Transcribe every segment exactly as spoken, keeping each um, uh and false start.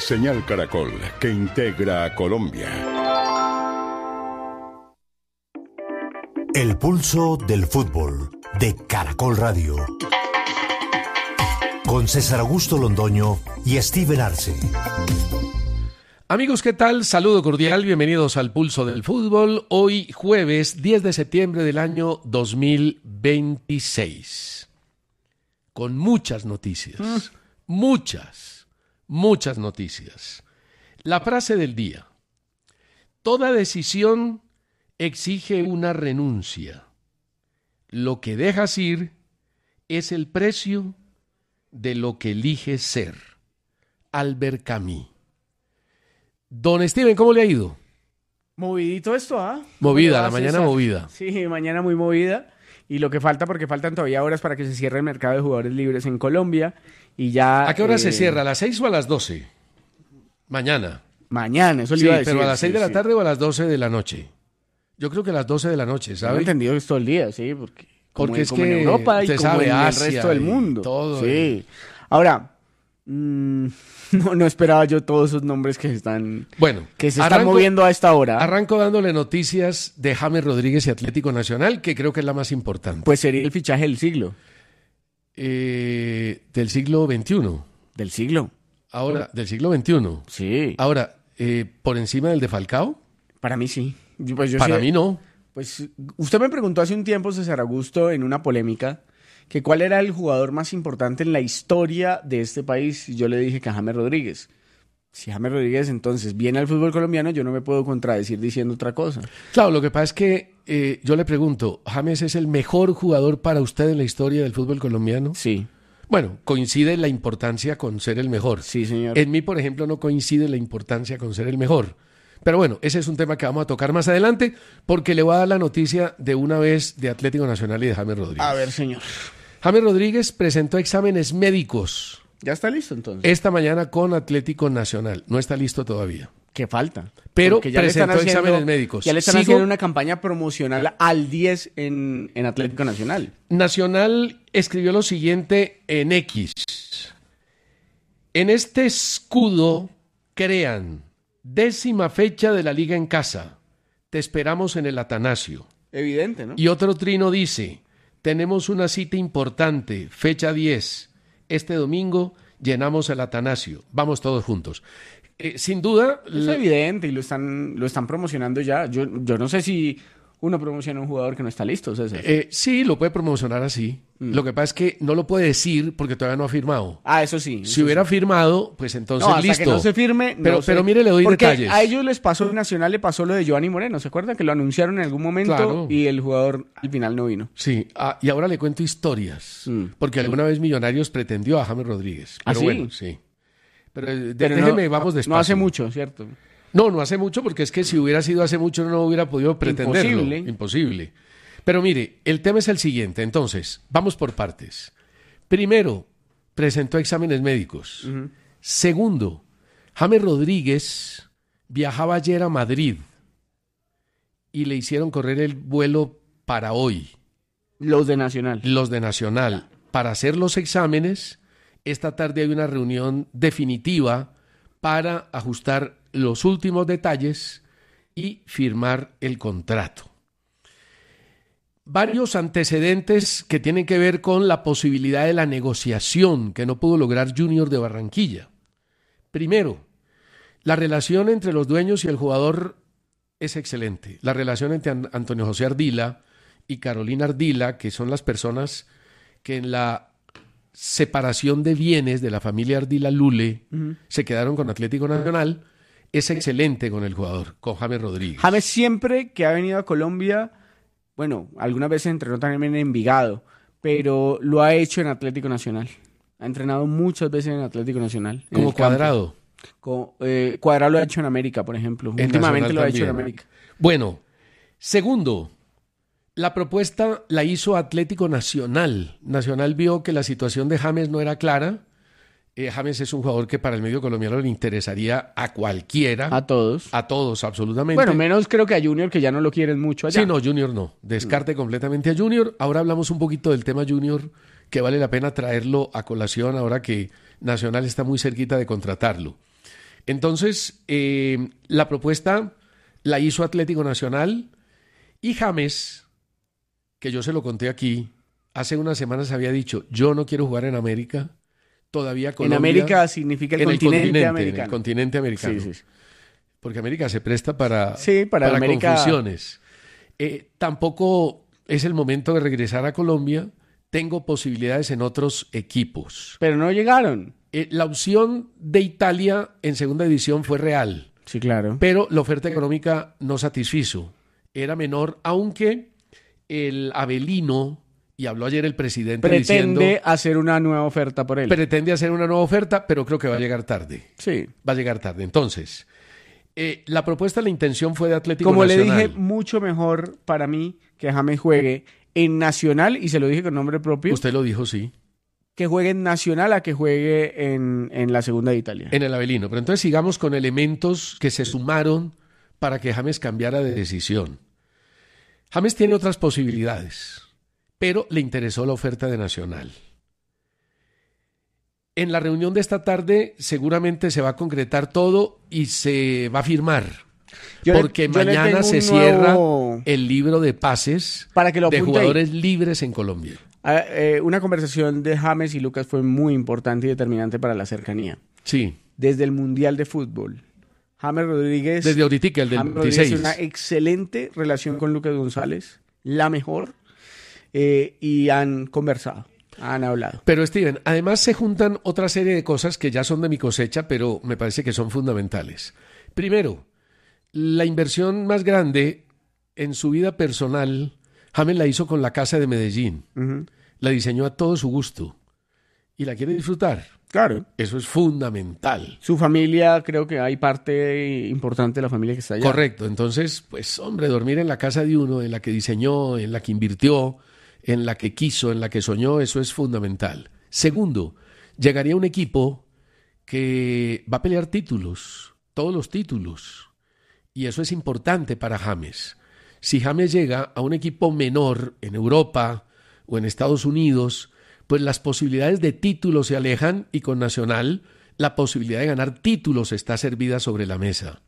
Señal Caracol, que integra a Colombia. El pulso del fútbol de Caracol Radio. Con César Augusto Londoño y Steven Arce. Amigos, ¿qué tal? Saludo cordial, bienvenidos al Pulso del Fútbol. Hoy jueves diez de septiembre del año dos mil veintiséis. Con muchas noticias, mm. muchas, muchas noticias. La frase del día: toda decisión exige una renuncia. Lo que dejas ir es el precio de lo que eliges ser. Albert Camus. Don Steven, ¿cómo le ha ido? Movidito esto, ¿ah? Movida, la mañana movida. Sí, mañana muy movida. Y lo que falta, porque faltan todavía horas para que se cierre el mercado de jugadores libres en Colombia. Y ya. ¿A qué hora eh... se cierra? ¿A las seis o a las doce? Mañana. Mañana, eso le sí, iba a decir. Pero a las seis sí, de la sí. tarde o a las doce de la noche. Yo creo que a las doce de la noche, ¿sabe? He entendido que es todo el día, sí, porque. Porque como, es como que en Europa y usted como sabe, en Asia el resto del y mundo. todo, Sí. eh. Ahora, mmm, no, no esperaba yo todos esos nombres que se están, bueno, que se arranco, están moviendo a esta hora. Arranco dándole noticias de James Rodríguez y Atlético Nacional, que creo que es la más importante. Pues sería el fichaje del siglo. Eh, del siglo veintiuno. Del siglo. Ahora, del siglo veintiuno. Sí. Ahora, eh, ¿por encima del de Falcao? Para mí sí. Yo, pues yo Para sí, mí no. Pues usted me preguntó hace un tiempo, César Augusto, en una polémica, que cuál era el jugador más importante en la historia de este país. Y yo le dije que James Rodríguez. Si James Rodríguez entonces viene al fútbol colombiano, yo no me puedo contradecir diciendo otra cosa. Claro, lo que pasa es que eh, yo le pregunto, ¿James es el mejor jugador para usted en la historia del fútbol colombiano? Sí. Bueno, coincide la importancia con ser el mejor. Sí, señor. En mí, por ejemplo, no coincide la importancia con ser el mejor. Pero bueno, ese es un tema que vamos a tocar más adelante, porque le voy a dar la noticia de una vez de Atlético Nacional y de James Rodríguez. A ver, señor. James Rodríguez presentó exámenes médicos. ¿Ya está listo entonces? Esta mañana con Atlético Nacional. No está listo todavía. ¿Qué falta? Pero Porque ya presentó le están haciendo, exámenes médicos. Ya le están Sigo, haciendo una campaña promocional al diez en, en Atlético Nacional. Nacional escribió lo siguiente en X. En este escudo crean décima fecha de la Liga en casa. Te esperamos en el Atanasio. Evidente, ¿no? Y otro trino dice: tenemos una cita importante, fecha diez. Este domingo llenamos el Atanasio. Vamos todos juntos. Eh, sin duda... Es la... evidente y lo están, lo están promocionando ya. Yo, yo no sé si uno promociona a un jugador que no está listo, César. Eh, sí, lo puede promocionar así. Mm. Lo que pasa es que no lo puede decir porque todavía no ha firmado. Ah, eso sí. Eso si hubiera sí. firmado, pues entonces no, hasta listo. que no se firme, no pero, sé. pero mire, le doy porque detalles. A ellos les pasó, Nacional le pasó lo de Giovanni Moreno. ¿Se acuerdan que lo anunciaron en algún momento? Claro. Y el jugador al final no vino? Sí, ah, y ahora le cuento historias. Mm. Porque alguna vez Millonarios pretendió a James Rodríguez. Pero ¿Ah, sí? bueno, sí. Pero, de, pero déjeme, no, vamos despacio. No hace mucho, ¿cierto? No, no hace mucho, porque es que si hubiera sido hace mucho no hubiera podido pretenderlo. Imposible. Imposible. Pero mire, el tema es el siguiente. Entonces, vamos por partes. Primero, presentó exámenes médicos. Uh-huh. Segundo, James Rodríguez viajaba ayer a Madrid y le hicieron correr el vuelo para hoy. Los de Nacional. Los de Nacional. Para hacer los exámenes, esta tarde hay una reunión definitiva para ajustar los últimos detalles y firmar el contrato. Varios antecedentes que tienen que ver con la posibilidad de la negociación que no pudo lograr Junior de Barranquilla. Primero, la relación entre los dueños y el jugador es excelente. La relación entre Antonio José Ardila y Carolina Ardila, que son las personas que en la separación de bienes de la familia Ardila Lule uh-huh. se quedaron con Atlético Nacional, es excelente con el jugador, con James Rodríguez. James siempre que ha venido a Colombia, bueno, algunas veces entrenó también en Envigado, pero lo ha hecho en Atlético Nacional. Ha entrenado muchas veces en Atlético Nacional. Como Cuadrado. Como, eh, Cuadrado lo ha hecho en América, por ejemplo. En Últimamente Nacional lo ha también. hecho en América. Bueno, segundo, la propuesta la hizo Atlético Nacional. Nacional vio que la situación de James no era clara. Eh, James es un jugador que para el medio colombiano le interesaría a cualquiera. A todos. A todos, absolutamente. Bueno, menos creo que a Junior, que ya no lo quieren mucho allá. Sí, no, Junior no. Descarte mm. completamente a Junior. Ahora hablamos un poquito del tema Junior, que vale la pena traerlo a colación ahora que Nacional está muy cerquita de contratarlo. Entonces, eh, la propuesta la hizo Atlético Nacional y James, que yo se lo conté aquí, hace unas semanas había dicho, yo no quiero jugar en América, todavía Colombia... En América significa el, en continente, el continente americano. En el continente americano. Sí, sí. Porque América se presta para, sí, para, para América... confusiones. Eh, tampoco es el momento de regresar a Colombia. Tengo posibilidades en otros equipos. Pero no llegaron. Eh, la opción de Italia en segunda división fue real. Sí, claro. Pero la oferta económica no satisfizo. Era menor, aunque el Avelino, y habló ayer el presidente pretende diciendo, hacer una nueva oferta por él. Pretende hacer una nueva oferta, pero creo que va a llegar tarde. Sí. Va a llegar tarde. Entonces, eh, la propuesta, la intención fue de Atlético Como Nacional. Como le dije, mucho mejor para mí que James juegue en Nacional, y se lo dije con nombre propio. Usted lo dijo, sí. Que juegue en Nacional a que juegue en, en la segunda de Italia. En el Avelino. Pero entonces sigamos con elementos que se sumaron para que James cambiara de decisión. James tiene otras posibilidades, pero le interesó la oferta de Nacional. En la reunión de esta tarde seguramente se va a concretar todo y se va a firmar. Yo porque le, mañana se cierra nuevo... el libro de pases para que lo de jugadores ahí. libres en Colombia. Ah, eh, una conversación de James y Lucas fue muy importante y determinante para la cercanía. Sí. Desde el Mundial de Fútbol. James Rodríguez. Desde ahorita, el del James veintiséis. Rodríguez, una excelente relación con Lucas González. La mejor. Eh, y han conversado. Han hablado. Pero Steven, además se juntan otra serie de cosas que ya son de mi cosecha, pero me parece que son fundamentales. Primero, la inversión más grande en su vida personal, James la hizo con la Casa de Medellín. Uh-huh. La diseñó a todo su gusto y la quiere disfrutar. Claro. Eso es fundamental. Su familia, creo que hay parte importante de la familia que está allá. Correcto. Entonces, pues, hombre, dormir en la casa de uno, en la que diseñó, en la que invirtió, en la que quiso, en la que soñó, eso es fundamental. Segundo, llegaría un equipo que va a pelear títulos, todos los títulos. Y eso es importante para James. Si James llega a un equipo menor en Europa o en Estados Unidos, pues las posibilidades de títulos se alejan y con Nacional la posibilidad de ganar títulos está servida sobre la mesa.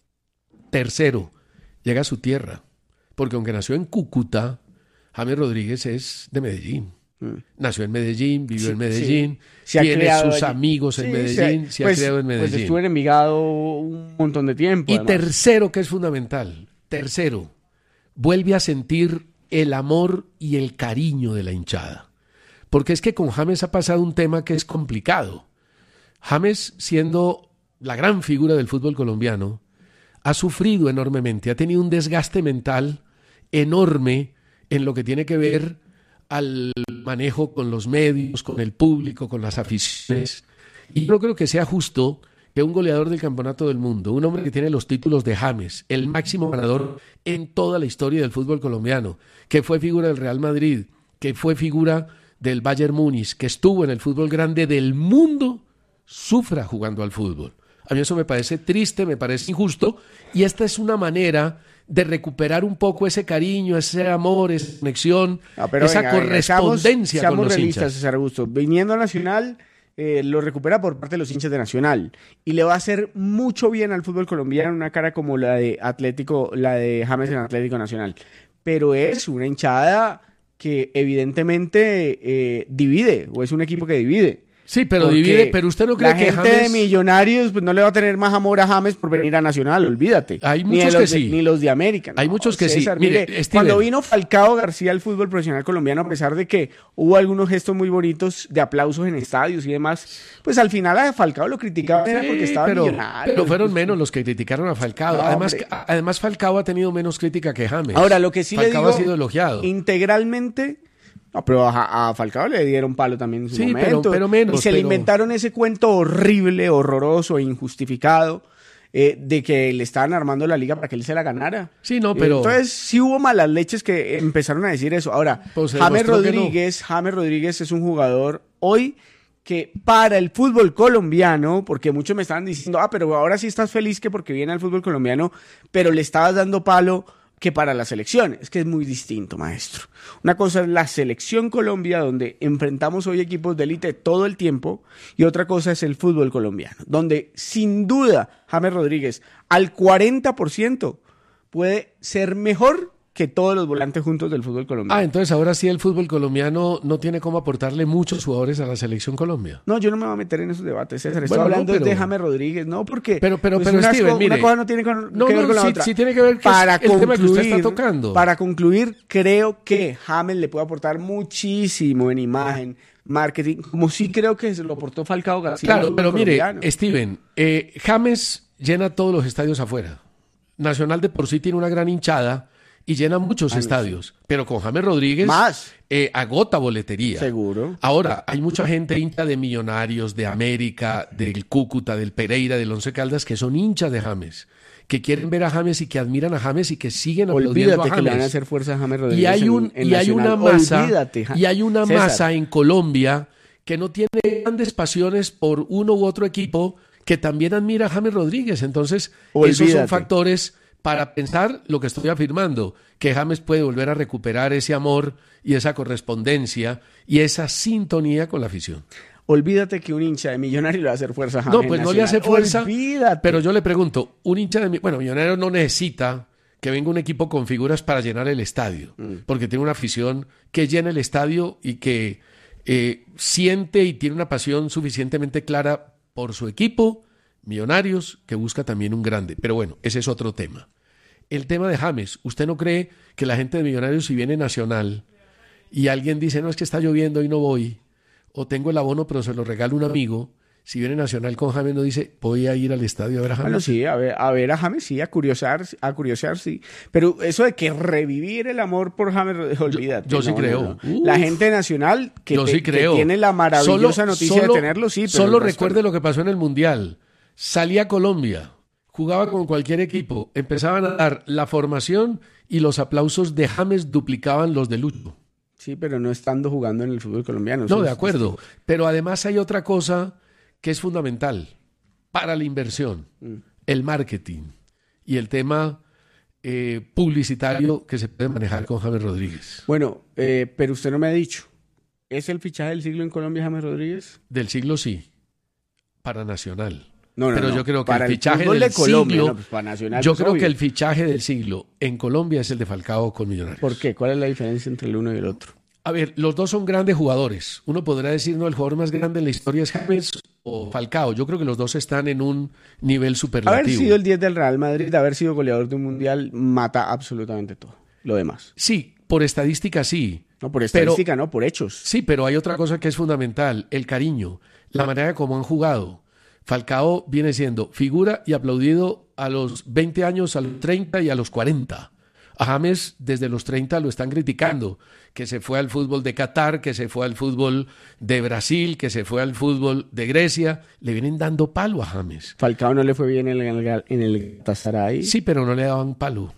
Tercero, llega a su tierra, porque aunque nació en Cúcuta, James Rodríguez es de Medellín. Mm. Nació en Medellín, vivió sí, en Medellín, sí. tiene sus allí. amigos en sí, Medellín, se, se pues, ha criado en Medellín. Pues estuvo en Envigado un montón de tiempo. Y además. tercero, que es fundamental, tercero, vuelve a sentir el amor y el cariño de la hinchada. Porque es que con James ha pasado un tema que es complicado. James, siendo la gran figura del fútbol colombiano, ha sufrido enormemente, ha tenido un desgaste mental enorme en lo que tiene que ver al manejo con los medios, con el público, con las aficiones. Y yo no creo que sea justo que un goleador del campeonato del mundo, un hombre que tiene los títulos de James, el máximo ganador en toda la historia del fútbol colombiano, que fue figura del Real Madrid, que fue figura del Bayern Múnich, que estuvo en el fútbol grande del mundo, sufra jugando al fútbol. A mí eso me parece triste, me parece injusto, y esta es una manera de recuperar un poco ese cariño, ese amor, esa conexión, no, esa venga, correspondencia seamos, con los seamos realistas, hinchas. César Augusto. Viniendo a Nacional, eh, lo recupera por parte de los hinchas de Nacional, y le va a hacer mucho bien al fútbol colombiano una cara como la de Atlético, la de James en Atlético Nacional. Pero es una hinchada que evidentemente eh, divide, o es un equipo que divide. Sí, pero divide, pero usted no cree la que gente James... de Millonarios pues no le va a tener más amor a James por venir a Nacional, olvídate. Hay muchos ni que de, sí. Ni los de América. Hay no, muchos que César, sí. Mire, mire, cuando vino Falcao García al fútbol profesional colombiano, a pesar de que hubo algunos gestos muy bonitos de aplausos en estadios y demás, pues al final a Falcao lo criticaban sí, era porque estaba pero, millonario. Pero fueron menos los que criticaron a Falcao. No, además, además, Falcao ha tenido menos crítica que James. Ahora, lo que sí Falcao le digo, ha sido elogiado. Integralmente... No, pero a, a Falcao le dieron palo también en su sí, momento. Pero, pero menos. Y se pero... le inventaron ese cuento horrible, horroroso e injustificado eh, de que le estaban armando la liga para que él se la ganara. Sí, no, pero... Entonces sí hubo malas leches que empezaron a decir eso. Ahora, pues James Rodríguez, no. James Rodríguez es un jugador hoy que para el fútbol colombiano, porque muchos me estaban diciendo, ah, pero ahora sí estás feliz que porque viene al fútbol colombiano, pero le estabas dando palo que para la selección. Es que es muy distinto, maestro. Una cosa es la selección Colombia, donde enfrentamos hoy equipos de élite todo el tiempo, y otra cosa es el fútbol colombiano, donde sin duda James Rodríguez al cuarenta por ciento puede ser mejor que todos los volantes juntos del fútbol colombiano. Ah, entonces ahora sí el fútbol colombiano no tiene cómo aportarle muchos jugadores a la selección Colombia. No, yo no me voy a meter en esos debates, César. Estoy Bueno, no, hablando pero- de James Rodríguez, no, porque Pero, pero, pues pero unas Steven, co- mire. una cosa no tiene con- No, que ver no, con la sí, otra. sí tiene que ver que para es el tema que usted concluir, está tocando. Para concluir, creo que James le puede aportar muchísimo en imagen, marketing, como sí creo que se lo aportó Falcao García. al Claro, fútbol pero mire, colombiano. Steven, eh, James llena todos los estadios afuera. Nacional de por sí tiene una gran hinchada y llena muchos Ah, no, estadios, pero con James Rodríguez Más. eh, agota boletería. Seguro. Ahora, hay mucha gente hincha de Millonarios, de América, del Cúcuta, del Pereira, del Once Caldas, que son hinchas de James, que quieren ver a James y que admiran a James y que siguen aplaudiendo Olvídate a que le van a James. hacer fuerza a James Rodríguez Y hay, un, en, en y hay Nacional. una masa, Olvídate, Ja- y hay una César, masa en Colombia que no tiene grandes pasiones por uno u otro equipo que también admira a James Rodríguez. Entonces, esos son Olvídate. factores para pensar lo que estoy afirmando, que James puede volver a recuperar ese amor y esa correspondencia y esa sintonía con la afición. Olvídate que un hincha de Millonario le va a hacer fuerza a James No, pues en no le hace Nacional. fuerza. Olvídate. Pero yo le pregunto, un hincha de mi- bueno, Millonarios no necesita que venga un equipo con figuras para llenar el estadio, porque tiene una afición que llena el estadio y que eh, siente y tiene una pasión suficientemente clara por su equipo, Millonarios, que busca también un grande. Pero bueno, ese es otro tema. El tema de James, ¿usted no cree que la gente de Millonarios, si viene Nacional y alguien dice, no, es que está lloviendo y no voy, o tengo el abono pero se lo regalo a un amigo, si viene Nacional con James no dice, voy a ir al estadio a ver a James? Bueno, sí, a ver, a ver a James, sí, a curiosear, a curiosear, sí. Pero eso de que revivir el amor por James, Rodríguez, olvídate. yo sí no, creo. no, no. Uf. La gente nacional que, Yo te- sí que creo. tiene la maravillosa Solo- noticia solo- de tenerlo, sí. Pero Solo el resto recuerde no. lo que pasó en el Mundial. Salía a Colombia, jugaba con cualquier equipo, empezaban a dar la formación y los aplausos de James duplicaban los de Lucho. Sí, pero no estando jugando en el fútbol colombiano. No, eso de es acuerdo. Pero además hay otra cosa que es fundamental para la inversión, el marketing y el tema eh, publicitario que se puede manejar con James Rodríguez. Bueno, eh, pero usted no me ha dicho, ¿es el fichaje del siglo en Colombia James Rodríguez? Del siglo sí, para Nacional. No, no, Pero no. yo creo que Para el fichaje fútbol del de Colombia, siglo, no, pues para Nacional, yo pues, creo obvio. que el fichaje del siglo en Colombia es el de Falcao con Millonarios. ¿Por qué? ¿Cuál es la diferencia entre el uno y el otro? A ver, los dos son grandes jugadores. Uno podrá decir, no, el jugador más grande en la historia es James o Falcao. Yo creo que los dos están en un nivel superlativo. Haber sido el diez del Real Madrid, haber sido goleador de un mundial, mata absolutamente todo. Lo demás. Sí, por estadística sí. No por Pero- estadística, no, por hechos. Sí, pero hay otra cosa que es fundamental, el cariño, la manera como han jugado. Falcao viene siendo figura y aplaudido a los veinte años, a los treinta y a los cuarenta. A James desde los treinta lo están criticando, que se fue al fútbol de Qatar, que se fue al fútbol de Brasil, que se fue al fútbol de Grecia. Le vienen dando palo a James. Falcao no le fue bien en el, en el Galatasaray. Sí, pero no le daban palo.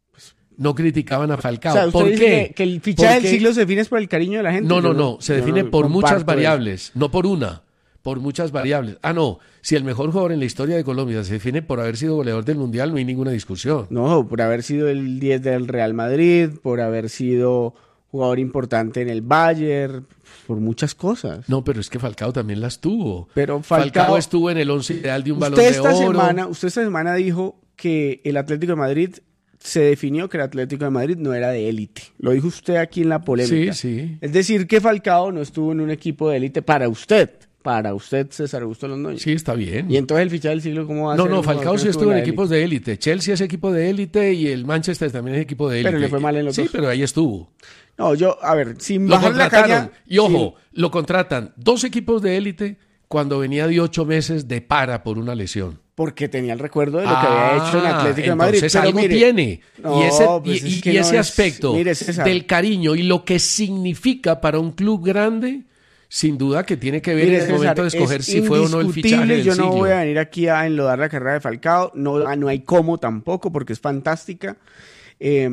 No criticaban a Falcao. O sea, usted ¿Por dice qué? Que, que el fichaje del Porque- siglo se define por el cariño de la gente. No, no, Yo no. Se yo define no por muchas comparto variables, no por una, por muchas variables. Ah, no. Si el mejor jugador en la historia de Colombia se define por haber sido goleador del Mundial, no hay ninguna discusión. eso. No, por haber sido el diez del Real Madrid, por haber sido jugador importante en el Bayern, por muchas cosas. No, pero es que Falcao también las tuvo. Pero Falcao, Falcao- estuvo en el once ideal de un balón Usted de esta oro. semana, usted esta semana dijo que el Atlético de Madrid se definió que el Atlético de Madrid no era de élite. Lo dijo usted aquí en la polémica. Sí, sí. Es decir, que Falcao no estuvo en un equipo de élite para usted, para usted, César Augusto Londoño. Sí, está bien. Y entonces el fichaje del siglo, ¿cómo va a No, ser? no, un jugador Falcao que sí no estuvo en la equipos de élite. Chelsea es equipo de élite y el Manchester también es equipo de élite. Pero le fue mal en los Sí, dos. pero ahí estuvo. élite? No, yo, a ver, sin Lo bajar la contrataron. caña... Y ojo, lo contratan dos equipos de élite cuando venía de ocho meses de para por una lesión. Porque tenía el recuerdo de lo que había hecho en Atlético de Madrid. Ah, Entonces Pero algo mire, tiene. no, y ese, pues y- es y- que y no ese es- aspecto mire, César. del cariño y lo que significa para un club grande, sin duda que tiene que ver Mire, en el César, momento de escoger es si fue o no el fichaje indiscutible. del Yo no siglo. voy a venir aquí a enlodar la carrera de Falcao, no, ah, no hay cómo tampoco, porque es fantástica. Eh,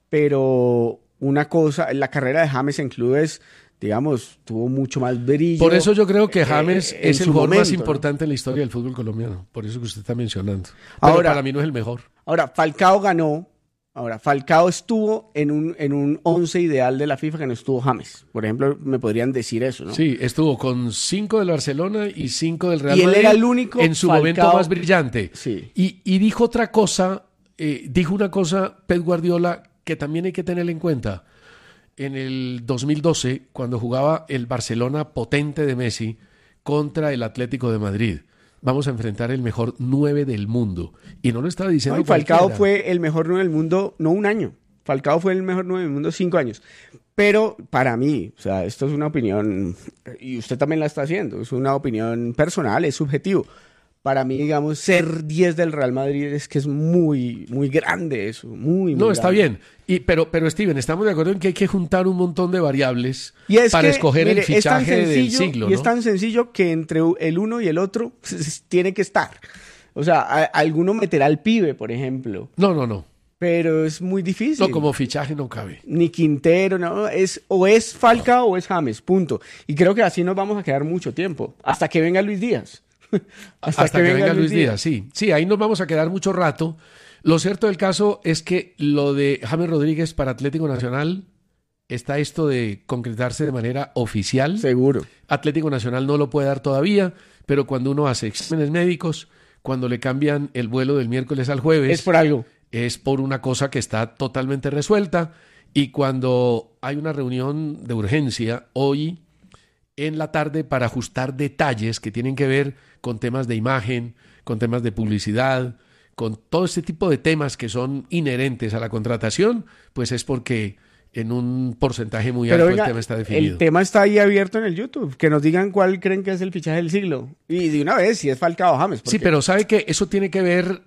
pero una cosa, la carrera de James en clubes, digamos, tuvo mucho más brillo. Por eso yo creo que eh, James en es el su jugador más momento, ¿no? importante en la historia del fútbol colombiano. Por eso que usted está mencionando. Pero Ahora- para mí no es el mejor. Ahora, Falcao ganó Ahora, Falcao estuvo en un, en un once ideal de la FIFA que no estuvo James. Por ejemplo, me podrían decir eso, ¿no? Sí, estuvo con cinco del Barcelona y cinco del Real Y él Madrid era el único en su Falcao- momento más brillante. Sí. Y, y dijo otra cosa, eh, dijo una cosa Pep Guardiola que también hay que tener en cuenta. En el dos mil doce, cuando jugaba el Barcelona potente de Messi contra el Atlético de Madrid, vamos a enfrentar el mejor nueve del mundo. Y no lo estaba diciendo No, y Falcao cualquiera. fue el mejor nueve del mundo, no un año. Falcao fue el mejor nueve del mundo cinco años. Pero para mí, o sea, esto es una opinión, y usted también la está haciendo, es una opinión personal, es subjetivo. Para mí, digamos, ser diez del Real Madrid es que es muy, muy grande eso, muy, muy No, está grande. bien. Y, pero, pero, Steven, estamos de acuerdo en que hay que juntar un montón de variables Y es para que, escoger mire, el fichaje es tan del sencillo, siglo, Y ¿no? es tan sencillo que entre el uno y el otro tiene que estar. O sea, a- alguno meterá al pibe, por ejemplo, No, no, no. pero es muy difícil. No, como fichaje no cabe. Ni Quintero, no, es o es Falcao o es James, punto. Y creo que así nos vamos a quedar mucho tiempo, hasta que venga Luis Díaz. Hasta, que, venga Luis Díaz, sí. Sí, ahí nos vamos a quedar mucho rato. Lo cierto del caso es que lo de James Rodríguez para Atlético Nacional está esto de concretarse de manera oficial. Seguro. Atlético Nacional no lo puede dar todavía, pero cuando uno hace exámenes médicos, cuando le cambian el vuelo del miércoles al jueves, Es por algo. es por una cosa que está totalmente resuelta. Y cuando hay una reunión de urgencia hoy en la tarde para ajustar detalles que tienen que ver con temas de imagen, con temas de publicidad, con todo este tipo de temas que son inherentes a la contratación, pues es porque en un porcentaje muy Pero alto venga, el tema está definido. el tema está ahí abierto en el YouTube. Que nos digan cuál creen que es el fichaje del siglo. Y de una vez, si es Falcao o James. Sí, porque- pero sabe que eso tiene que ver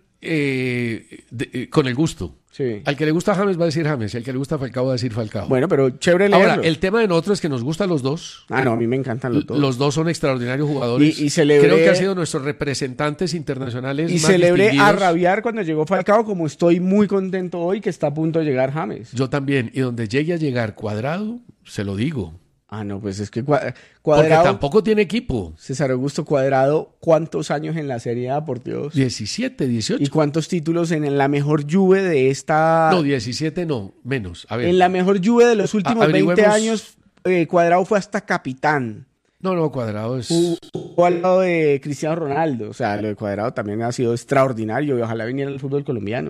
eh, de- eh, con el gusto. Sí. Al que le gusta James va a decir James y al que le gusta Falcao va a decir Falcao. Bueno, pero chévere leerlo. Ahora, el tema de nosotros es que nos gustan los dos. Ah, no, a mí me encantan los dos. Los dos son extraordinarios jugadores. Y- y celebré- Creo que han sido nuestros representantes internacionales Y más celebré a distinguidos. rabiar cuando llegó Falcao, como estoy muy contento hoy que está a punto de llegar James. Yo también. Y donde llegue a llegar Cuadrado, se lo digo. Ah, no, pues es que Cua- Porque Cuadrado, tampoco tiene equipo. César Augusto Cuadrado, ¿cuántos años en la Serie A, por Dios? diecisiete, dieciocho. ¿Y cuántos títulos en la mejor Juve de esta... No, diecisiete no, menos. A ver. En la mejor Juve de los últimos A- veinte averigüemos- años, eh, Cuadrado fue hasta capitán. No, no, Cuadrado es... Jugó al lado de Cristiano Ronaldo. O sea, lo de Cuadrado también ha sido extraordinario y ojalá viniera el fútbol colombiano.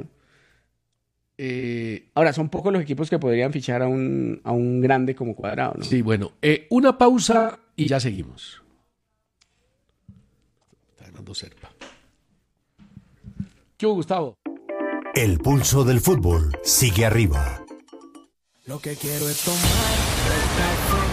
eh, Ahora, son pocos los equipos que podrían fichar a un, a un grande como Cuadrado, ¿no? sí, bueno. eh, una pausa y ya seguimos. Está ganando Serpa. ¿Qué hubo, Gustavo? El pulso del fútbol sigue arriba. Lo que quiero es tomar café